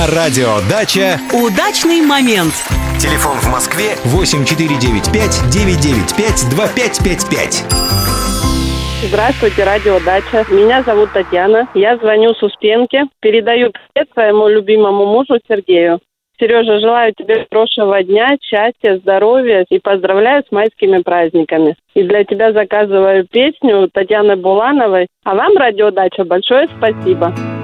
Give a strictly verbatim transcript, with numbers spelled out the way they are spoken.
Радио Дача. Удачный момент. Телефон в Москве восемь четыре девять пять девять девять пять два пять пять пять. Здравствуйте, Радио Дача. Меня зовут Татьяна. Я звоню с Успенки. Передаю привет своему любимому мужу Сергею. Сережа, желаю тебе хорошего дня, счастья, здоровья и поздравляю с майскими праздниками. И для тебя заказываю песню Татьяны Булановой. А вам, Радио Дача, большое спасибо.